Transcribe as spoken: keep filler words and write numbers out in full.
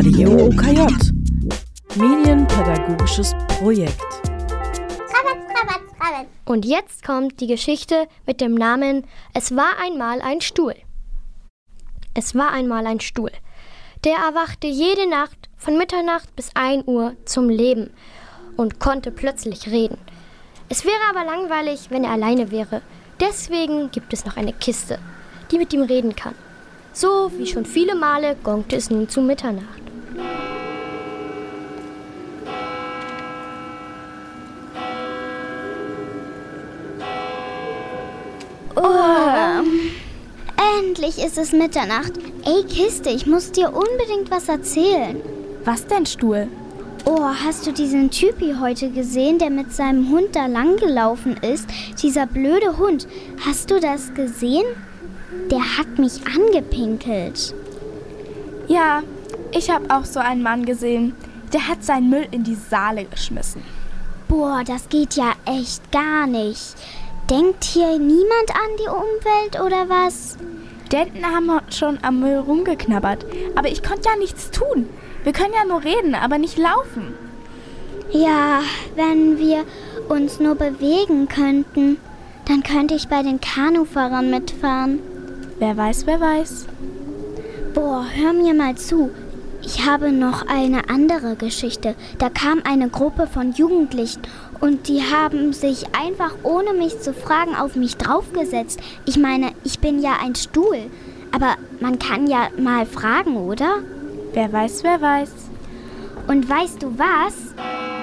Radio O K J. Medienpädagogisches Projekt. Und jetzt kommt die Geschichte mit dem Namen Es war einmal ein Stuhl. Es war einmal ein Stuhl. Der erwachte jede Nacht von Mitternacht bis ein Uhr zum Leben und konnte plötzlich reden. Es wäre aber langweilig, wenn er alleine wäre. Deswegen gibt es noch eine Kiste, die mit ihm reden kann. So wie schon viele Male gongte es nun zu Mitternacht. Oh, endlich ist es Mitternacht. Ey Kiste, ich muss dir unbedingt was erzählen. Was denn, Stuhl? Oh, hast du diesen Typi heute gesehen, der mit seinem Hund da langgelaufen ist? Dieser blöde Hund. Hast du das gesehen? Der hat mich angepinkelt. Ja, ich habe auch so einen Mann gesehen. Der hat seinen Müll in die Saale geschmissen. Boah, das geht ja echt gar nicht. Denkt hier niemand an die Umwelt oder was? Die Enten haben schon am Müll rumgeknabbert. Aber ich konnte ja nichts tun. Wir können ja nur reden, aber nicht laufen. Ja, wenn wir uns nur bewegen könnten, dann könnte ich bei den Kanufahrern mitfahren. Wer weiß, wer weiß. Boah, hör mir mal zu. Ich habe noch eine andere Geschichte. Da kam eine Gruppe von Jugendlichen und die haben sich einfach, ohne mich zu fragen, auf mich draufgesetzt. Ich meine, ich bin ja ein Stuhl. Aber man kann ja mal fragen, oder? Wer weiß, wer weiß. Und weißt du was?